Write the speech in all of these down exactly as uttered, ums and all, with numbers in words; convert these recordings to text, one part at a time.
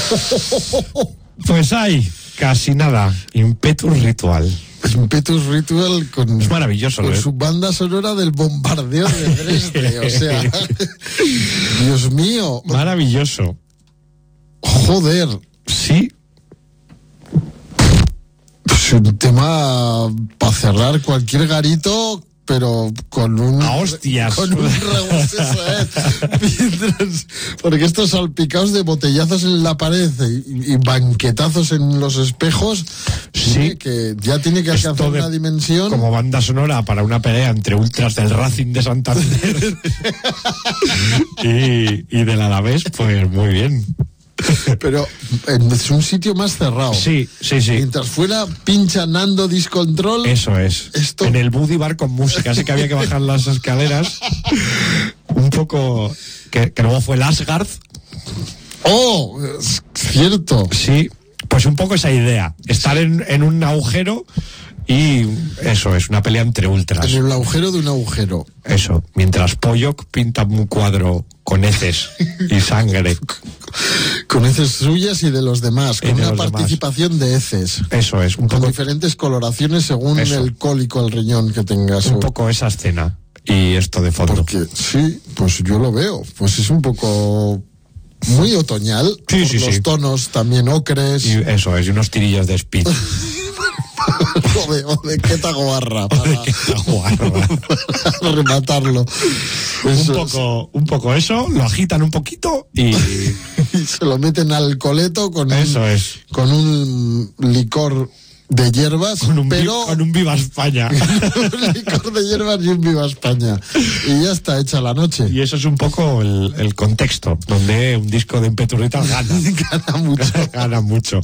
Pues hay casi nada. Impetus Ritual. Impetus Ritual con, es maravilloso, con ¿eh? su banda sonora del bombardeo de Dresde. O sea, Dios mío. Maravilloso. Joder. Sí. Pues un tema para cerrar cualquier garito, pero con un... A hostias. Con un rebus, eso es. Porque estos salpicados de botellazos en la pared y, y banquetazos en los espejos, sí, que ya tiene que alcanzar una dimensión... Como banda sonora para una pelea entre ultras del Racing de Santander y, y del Alavés, pues muy bien. Pero es un sitio más cerrado. Sí, sí, sí. Mientras fuera pincha Nando Discontrol. Eso es. Esto... En el Buddy Bar con música, así que había que bajar las escaleras. Un poco. Que, que luego fue el Asgard. ¡Oh! Es cierto. Sí, pues un poco esa idea. Estar en, en un agujero. Y eso es, una pelea entre ultras. En el agujero de un agujero. Eso, mientras Pollock pinta un cuadro con heces y sangre. Con heces suyas y de los demás, con una participación demás. De heces. Eso es, un con poco. Diferentes coloraciones según eso. El cólico, el riñón que tengas. Un poco esa escena y esto de fondo. Porque sí, pues yo lo veo, pues es un poco... Muy otoñal, sí, por sí, los sí. tonos también ocres. Y eso es, y unos tirillos de speed. o de, o de quetagoarra para, para rematarlo. Un poco, un poco eso, lo agitan un poquito y... y se lo meten al coleto con eso un, es. Con un licor de hierbas, con un, pero... con un Viva España. Un licor de hierbas y un Viva España. Y ya está hecha la noche. Y eso es un poco el, el contexto, donde un disco de Impetus Ritual gana. Gana mucho. Gana mucho.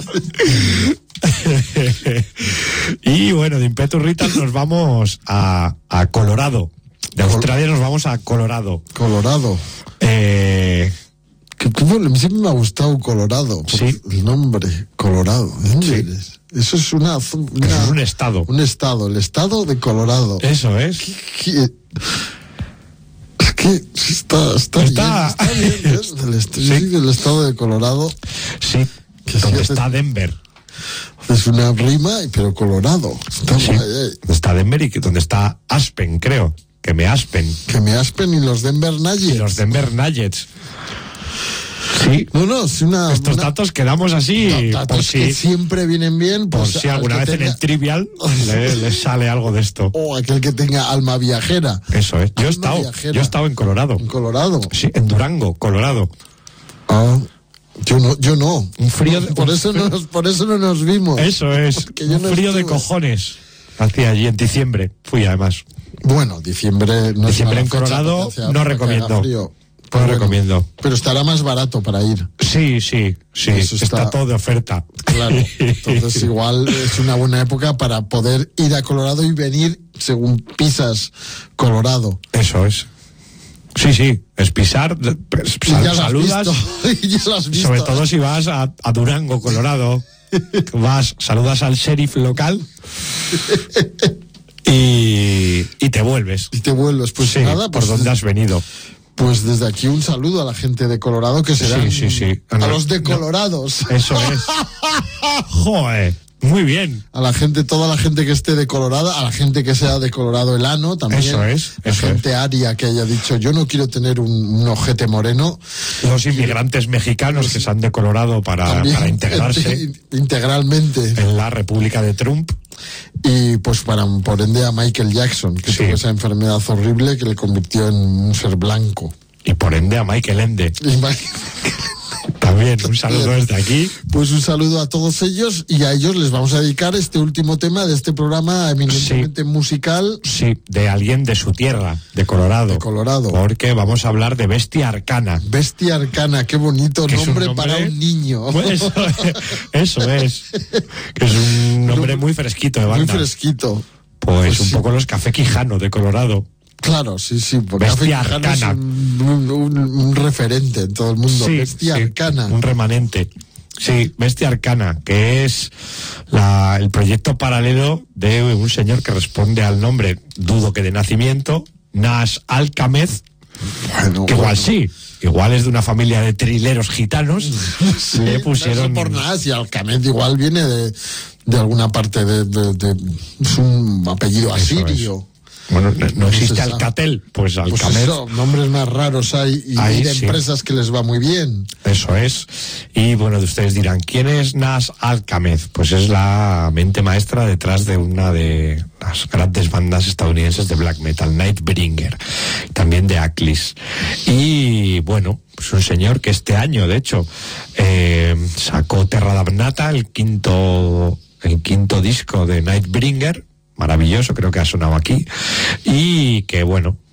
Y bueno, de Impetus Ritual nos vamos a, a Colorado. De Australia nos vamos a Colorado. Colorado. Eh... Que, que, bueno, siempre me ha gustado Colorado. Sí. El nombre, Colorado. ¿Dónde sí. eres? Eso es una, una... Eso es un estado. Un estado, el estado de Colorado. Eso es. ¿Qué, qué? Es que está, está, está... bien. Está bien, ¿eh? El, est sí. Sí, el estado de Colorado. Sí, que donde sí, está Denver. Es una rima, pero Colorado. Está, sí. ahí, ahí. Está Denver y donde está Aspen, creo. Que me Aspen. Que me Aspen y los Denver Nuggets. Y los Denver Nuggets. Sí. No, no, es una... Estos una... datos quedamos así. No, datos por si, que siempre vienen bien. Por pues, si alguna vez tenga... en el Trivial le, le sale algo de esto. O aquel que tenga alma viajera. Eso es. Yo he estado, yo he estado en Colorado. ¿En Colorado? Sí, en Durango, Colorado. Ah... Yo no, yo no. Un frío de, por eso no nos, por eso no nos vimos. Eso es. Un no frío estuve. De cojones. Hacía allí en diciembre. Fui además. Bueno, diciembre no diciembre es en Colorado hacia, no recomiendo. Frío, no bueno, recomiendo. Pero estará más barato para ir. Sí, sí, sí. Está... está todo de oferta. Claro. Entonces igual es una buena época para poder ir a Colorado y venir según pisas Colorado. Eso es. Sí, sí, es pisar, sal, ya saludas, ya lo has visto. Sobre todo si vas a, a Durango, Colorado, vas, saludas al sheriff local y, y te vuelves. Y te vuelves, pues sí, nada. Pues, por donde has venido. Pues desde aquí un saludo a la gente de Colorado que serán sí, sí, sí. a no, los decolorados. No, eso es. Joder. Muy bien. A la gente, toda la gente que esté de Colorado, a la gente que sea de Colorado el ano también. Eso es. La eso gente es. aria que haya dicho, yo no quiero tener un, un ojete moreno. Los inmigrantes quiero... mexicanos que se han de Colorado para, para integrarse. Integralmente. En la República de Trump. Y pues para, por ende a Michael Jackson, que sí. tuvo esa enfermedad horrible que le convirtió en un ser blanco. Y por ende a Michael Ende. Y Michael... También, un saludo desde aquí. Pues un saludo a todos ellos y a ellos les vamos a dedicar este último tema de este programa eminentemente sí. musical. Sí, de alguien de su tierra, de Colorado. De Colorado. Porque vamos a hablar de Bestia Arcana. Bestia Arcana, qué bonito nombre, un nombre para un niño. Pues eso, eso es. Que es un nombre muy fresquito de banda. Muy fresquito. Pues, pues un sí. poco los Café Quijano de Colorado. Claro, sí, sí, porque Bestia Arcana es un, un, un, un referente en todo el mundo. Sí, Bestia sí, Arcana. Un remanente. Sí, Bestia Arcana, que es la, el proyecto paralelo de un señor que responde al nombre, dudo que de nacimiento, Nash Alcámez, bueno, que bueno. igual sí. igual es de una familia de trileros gitanos, sí, le pusieron... No por nada, si Alcamed igual viene de, de alguna parte de, de, de... es un apellido asirio. Bueno, no, no existe Pues esa, Alcatel, pues Alcamed. Pues eso, nombres más raros hay y Ahí, hay de sí. empresas que les va muy bien. Eso es. Y bueno, ustedes dirán, ¿quién es Nas Alcamed? Pues es la mente maestra detrás de una de las grandes bandas estadounidenses de black metal, Nightbringer, también de Aklis. Y bueno, pues un señor que este año, de hecho, eh, sacó Terra Damnata, el quinto, el quinto disco de Nightbringer. Maravilloso, creo que ha sonado aquí, y que bueno,